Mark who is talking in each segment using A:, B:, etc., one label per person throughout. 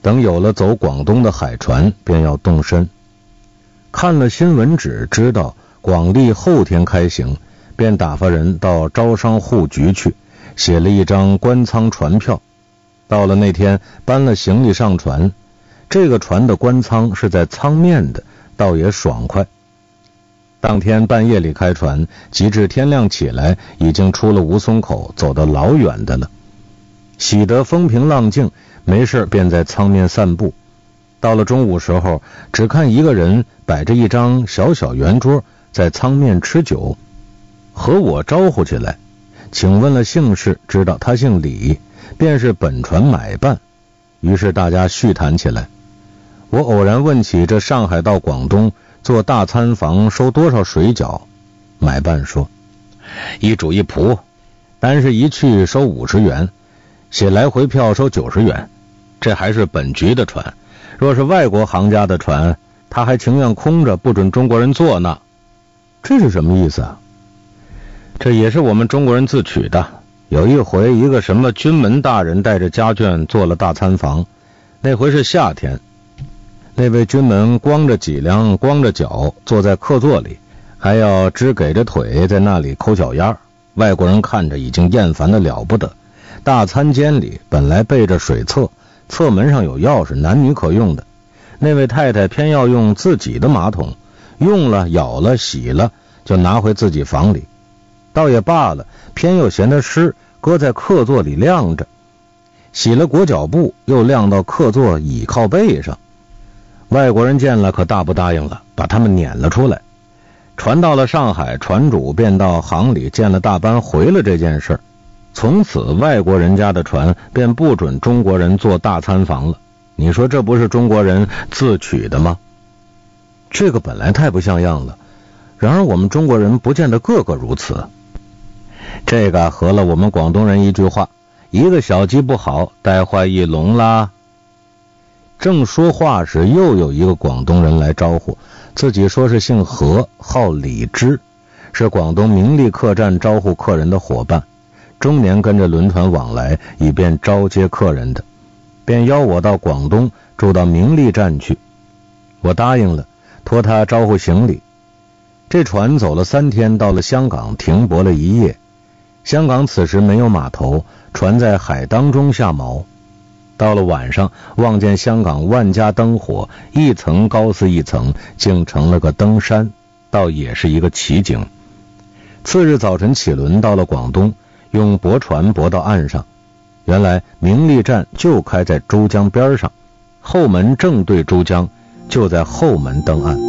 A: 等有了走广东的海船，便要动身。看了新闻纸，知道广利后天开行，便打发人到招商户局去，写了一张官舱船票。到了那天，搬了行李上船，这个船的官舱是在舱面的，倒也爽快。当天半夜里开船，及至天亮起来，已经出了吴淞口，走得老远的了。喜得风平浪静，没事便在舱面散步。到了中午时候，只看一个人摆着一张小小圆桌，在舱面吃酒，和我招呼起来，请问了姓氏，知道他姓李，便是本船买办。于是大家叙谈起来。我偶然问起这上海到广东做大餐房收多少水饺，买办说一主一仆，单是一去收50元，写来回票收90元，这还是本局的船，若是外国行家的船，他还情愿空着，不准中国人坐呢。这是什么意思啊？这也是我们中国人自取的。有一回一个什么军门大人带着家眷做了大餐房，那回是夏天，那位军门光着脊梁光着脚坐在客座里，还要支给着腿在那里抠脚丫，外国人看着已经厌烦的了不得。大餐间里本来备着水厕，侧门上有钥匙，男女可用的。那位太太偏要用自己的马桶，用了舀了洗了就拿回自己房里，倒也罢了，偏又嫌它湿，搁在客座里晾着，洗了裹脚布又晾到客座倚靠背上。外国人见了可大不答应了，把他们撵了出来。船到了上海，船主便到行里见了大班，回了这件事。从此外国人家的船便不准中国人做大餐房了。你说这不是中国人自取的吗？这个本来太不像样了，然而我们中国人不见得个个如此。这个合了我们广东人一句话，一个小鸡不好，带坏一笼啦。正说话时，又有一个广东人来招呼，自己说是姓何，号李之，是广东明利客栈招呼客人的伙伴，终年跟着轮船往来，以便招接客人的，便邀我到广东住到明利站去。我答应了，托他招呼行李。这船走了3天，到了香港停泊了1夜。香港此时没有码头，船在海当中下锚。到了晚上，望见香港万家灯火，一层高似一层，竟成了个灯山，倒也是一个奇景。次日早晨起轮到了广东，用驳船驳到岸上。原来明利站就开在珠江边上，后门正对珠江，就在后门登岸。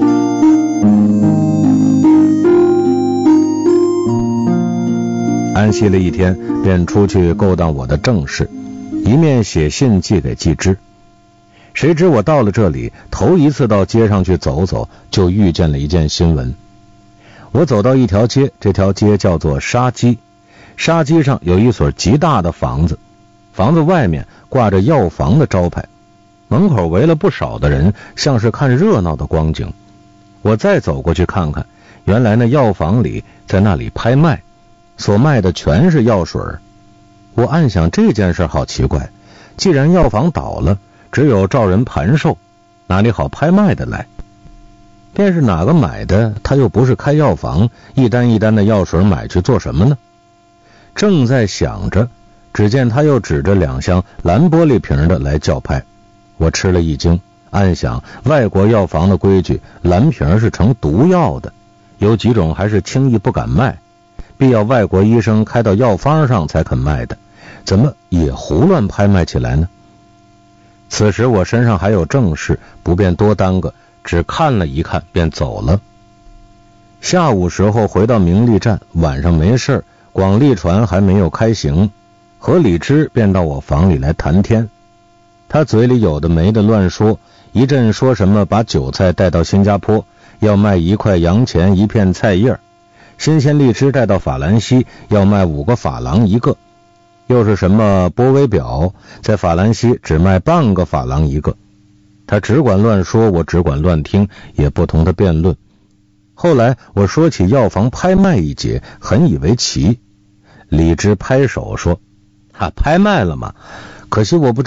A: 安息了1天，便出去勾当我的正事，一面写信寄给季之。谁知我到了这里，头一次到街上去走走，就遇见了一件新闻。我走到一条街，这条街叫做沙基，沙基上有一所极大的房子，房子外面挂着药房的招牌，门口围了不少的人，像是看热闹的光景。我再走过去看看，原来那药房里在那里拍卖，所卖的全是药水。我暗想这件事好奇怪，既然药房倒了，只有照人盘售，哪里好拍卖的来？便是哪个买的，他又不是开药房，一单一单的药水买去做什么呢？正在想着，只见他又指着2箱蓝玻璃瓶的来叫拍。我吃了一惊，暗想外国药房的规矩，蓝瓶是成毒药的，有几种还是轻易不敢卖，必要外国医生开到药方上才肯卖的，怎么也胡乱拍卖起来呢？此时我身上还有正事，不便多耽搁，只看了一看便走了。下午时候回到明利站，晚上没事，广利船还没有开行，何李之便到我房里来谈天。他嘴里有的没的乱说，一阵说什么把韭菜带到新加坡，要卖1块洋钱1片菜叶，新鲜荔枝带到法兰西，要卖5个法郎1个，又是什么波威表，在法兰西只卖半个法郎1个。他只管乱说，我只管乱听，也不同的辩论。后来我说起药房拍卖一节，很以为奇。李之拍手说：拍卖了吗？可惜我不知道，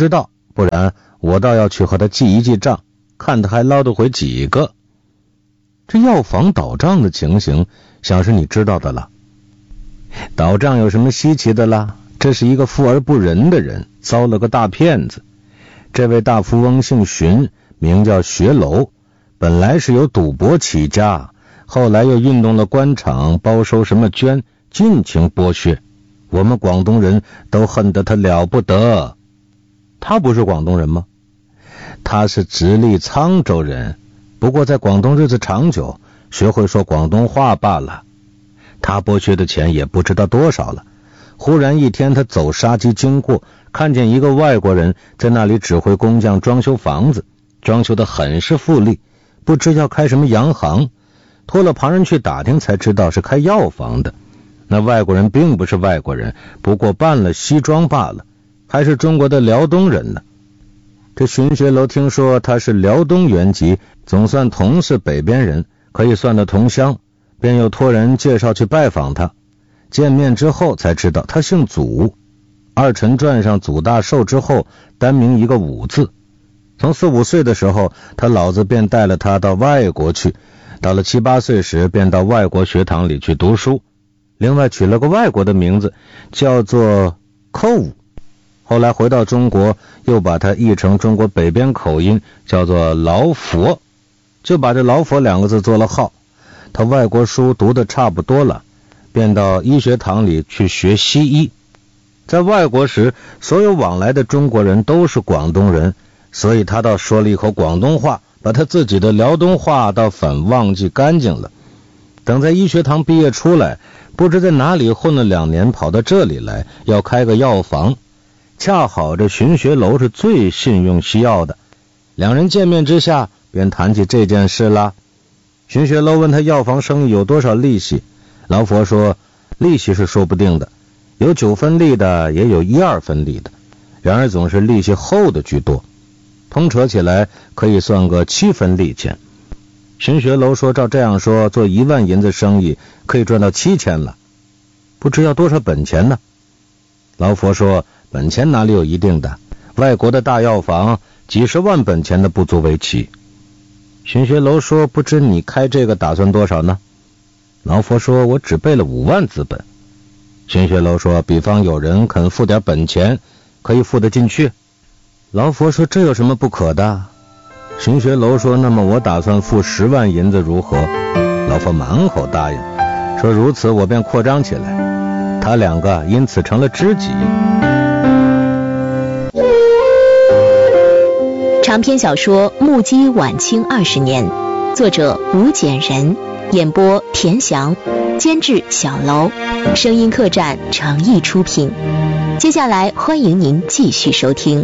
A: 不然我倒要去和他记一记账，看他还捞得回几个。这药房倒账的情形，想是你知道的了。倒账有什么稀奇的啦？这是一个富而不仁的人，遭了个大骗子。这位大富翁姓荀，名叫学楼，本来是由赌博起家，后来又运动了官场，包收什么绢，尽情剥削。我们广东人都恨得他了不得。他不是广东人吗？他是直隶沧州人，不过在广东日子长久，学会说广东话罢了。他剥削的钱也不知道多少了。忽然一天，他走沙鸡经过，看见一个外国人在那里指挥工匠装修房子，装修得很是富丽，不知要开什么洋行。托了旁人去打听，才知道是开药房的。那外国人并不是外国人，不过扮了西装罢了，还是中国的辽东人呢。这荀学楼听说他是辽东原籍，总算同是北边人，可以算得同乡，便又托人介绍去拜访他。见面之后才知道他姓祖，二陈传上祖大寿之后单名一个武字。从4、5岁的时候，他老子便带了他到外国去，到了7、8岁时便到外国学堂里去读书，另外取了个外国的名字，叫做寇。后来回到中国，又把它译成中国北边口音，叫做劳佛，就把这劳佛2个字做了号。他外国书读得差不多了，便到医学堂里去学西医。在外国时，所有往来的中国人都是广东人，所以他倒说了一口广东话，把他自己的辽东话倒反忘记干净了。等在医学堂毕业出来，不知在哪里混了2年，跑到这里来，要开个药房。恰好这荀学楼是最信用西药的，两人见面之下便谈起这件事了。荀学楼问他药房生意有多少利息，老佛说利息是说不定的，有9分利的，也有1、2分利的，然而总是利息厚的居多，通扯起来可以算个7分利钱。荀学楼说照这样说，做1万银子生意可以赚到7000了，不知要多少本钱呢？老佛说本钱哪里有一定的，外国的大药房几十万本钱的不足为奇。荀学楼说不知你开这个打算多少呢？老佛说我只备了5万资本。荀学楼说比方有人肯付点本钱，可以付得进去。老佛说这有什么不可的？荀学楼说那么我打算付10万银子如何？老佛满口答应，说如此我便扩张起来。他2个因此成了知己。
B: 长篇小说《目击晚清20年》，作者吴简人，演播田翔，监制小楼，声音客栈诚意出品。接下来欢迎您继续收听。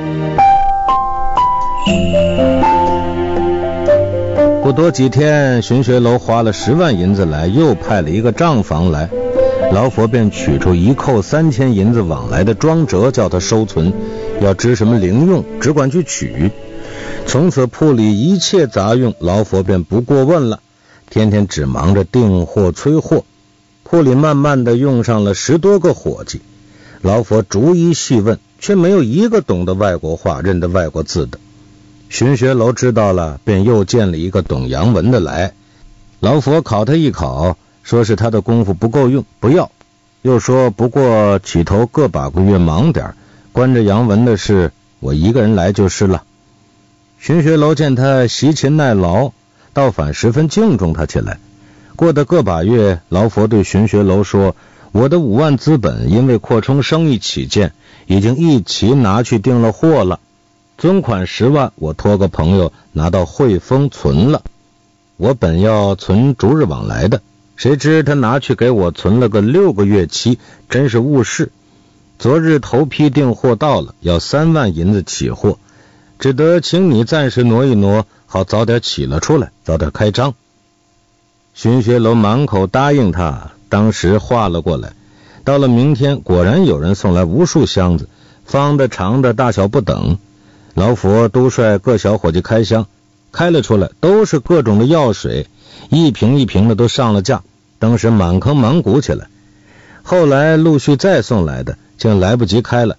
A: 不多几天，荀学楼花了10万银子来，又派了一个账房来，老佛便取出1扣3000银子往来的庄折，叫他收存，要支什么零用，只管去取。从此铺里一切杂用，老佛便不过问了，天天只忙着订货催货。铺里慢慢的用上了10多个伙计，老佛逐一细问，却没有一个懂得外国话、认得外国字的。荀学楼知道了，便又见了一个懂洋文的来，老佛考他一考，说是他的功夫不够用，不要，又说不过起头个把个月忙点，关着洋文的事，我一个人来就是了。荀学楼见他习勤耐劳，倒反十分敬重他起来。过得个把月，老佛对荀学楼说，我的5万资本因为扩充生意起见，已经一齐拿去订了货了，存款10万我托个朋友拿到汇丰存了，我本要存逐日往来的，谁知他拿去给我存了个6个月期，真是误事。昨日头批订货到了，要3万银子起货，只得请你暂时挪一挪，好早点起了出来，早点开张。荀学楼满口答应他，当时画了过来。到了明天，果然有人送来无数箱子，方的长的大小不等。老佛都率各小伙计开箱，开了出来，都是各种的药水，一瓶一瓶的都上了架，当时满坑满谷起来。后来陆续再送来的，竟来不及开了，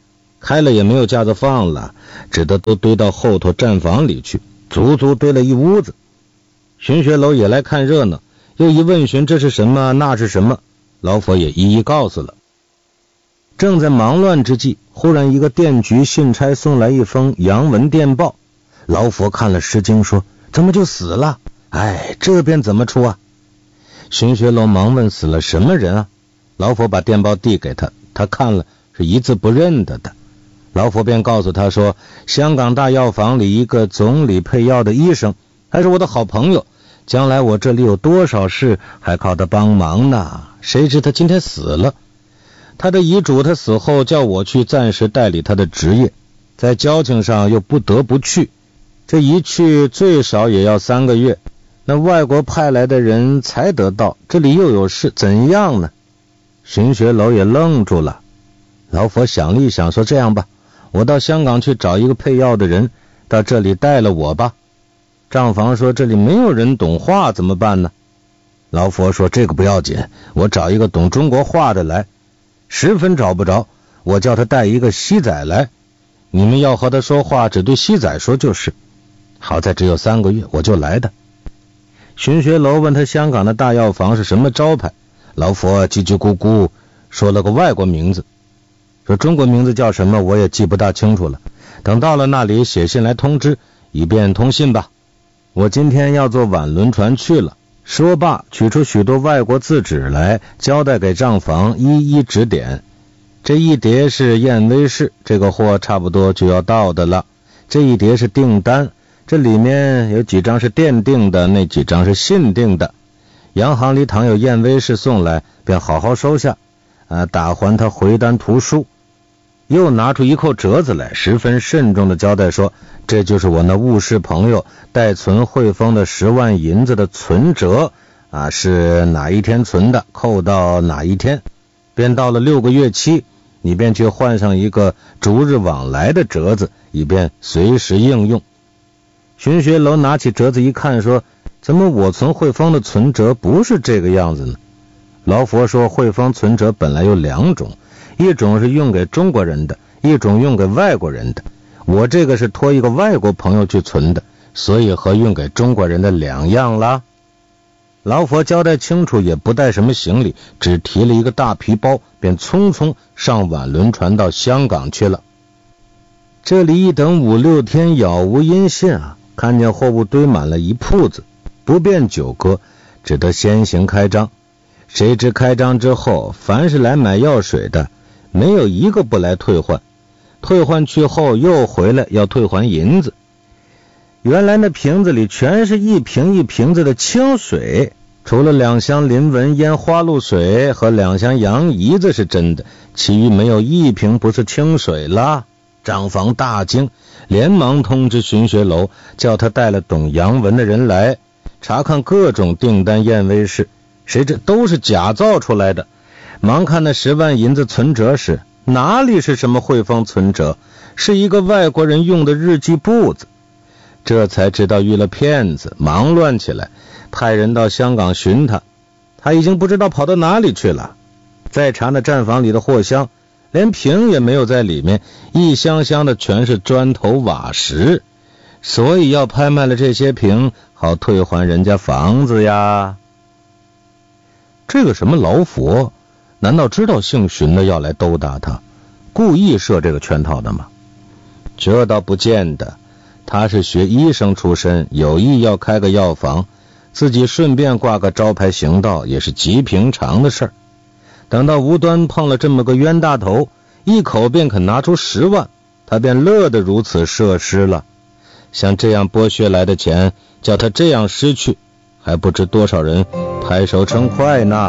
A: 开了也没有架子放了，只得都堆到后头站房里去，足足堆了一屋子。荀学楼也来看热闹，又一问询这是什么那是什么，老佛也一一告诉了。正在忙乱之际，忽然一个电局信差送来一封洋文电报，老佛看了失惊，说怎么就死了？哎，这便怎么出啊？荀学楼忙问死了什么人啊？老佛把电报递给他，他看了是一字不认得的。老佛便告诉他说，香港大药房里一个总理配药的医生，还是我的好朋友，将来我这里有多少事还靠他帮忙呢，谁知他今天死了。他的遗嘱他死后叫我去暂时代理他的职业，在交情上又不得不去，这一去最少也要3个月，那外国派来的人才得到，这里又有事，怎样呢？荀学楼也愣住了。老佛想了一想，说这样吧，我到香港去找一个配药的人，到这里带了我吧。账房说这里没有人懂话怎么办呢？老佛说这个不要紧，我找一个懂中国话的来。10分找不着，我叫他带一个西仔来，你们要和他说话只对西仔说就是。好在只有3个月，我就来的。荀学楼问他香港的大药房是什么招牌，老佛叽叽咕咕说了个外国名字，说中国名字叫什么我也记不大清楚了，等到了那里写信来通知，以便通信吧。我今天要坐晚轮船去了。说罢取出许多外国字纸来，交代给账房一一指点。这一叠是燕威士，这个货差不多就要到的了。这一叠是订单，这里面有几张是电订的，那几张是信订的。洋行里倘有燕威士送来，便好好收下，打还他回单图书。又拿出一扣折子来，十分慎重的交代说，这就是我那务事朋友代存汇丰的10万银子的存折是哪一天存的，扣到哪一天，便到了6个月期，你便去换上一个逐日往来的折子，以便随时应用。荀学楼拿起折子一看，说怎么我存汇丰的存折不是这个样子呢？老佛说汇丰存折本来有2种，一种是用给中国人的，一种用给外国人的，我这个是托一个外国朋友去存的，所以和用给中国人的2样啦。老佛交代清楚，也不带什么行李，只提了一个大皮包，便匆匆上晚轮船到香港去了。这里一等5、6天杳无音信看见货物堆满了一铺子，不便久搁，只得先行开张。谁知开张之后，凡是来买药水的，没有一个不来退换，退换去后又回来要退还银子。原来那瓶子里全是一瓶一瓶子的清水，除了2箱林文烟花露水和2箱洋胰子是真的，其余没有一瓶不是清水啦。账房大惊，连忙通知荀学楼，叫他带了懂洋文的人来查看各种订单验威士，谁知都是假造出来的。忙看那10万银子存折时，哪里是什么汇丰存折，是一个外国人用的日记簿子。这才知道遇了骗子，忙乱起来，派人到香港寻他，他已经不知道跑到哪里去了。再查那站房里的货箱，连瓶也没有在里面，一箱箱的全是砖头瓦石，所以要拍卖了这些瓶，好退还人家房子呀。这个什么老佛，难道知道姓荀的要来兜搭他，故意设这个圈套的吗？这倒不见得，他是学医生出身，有意要开个药房，自己顺便挂个招牌行道，也是极平常的事儿。等到无端碰了这么个冤大头，一口便肯拿出10万，他便乐得如此设施了。像这样剥削来的钱，叫他这样失去，还不知多少人拍手称快呢。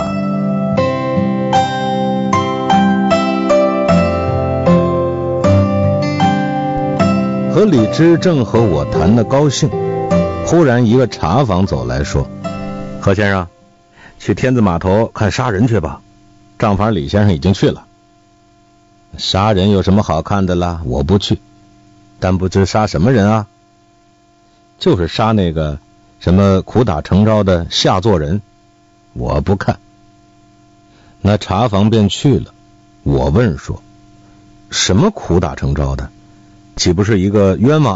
A: 和李芝正和我谈得高兴，忽然一个茶房走来说，何先生，去天子码头看杀人去吧，账房李先生已经去了。杀人有什么好看的啦？我不去，但不知杀什么人啊？就是杀那个什么苦打成招的下作人，我不看。那茶房便去了。我问说， 什么苦打成招的？岂不是一个冤枉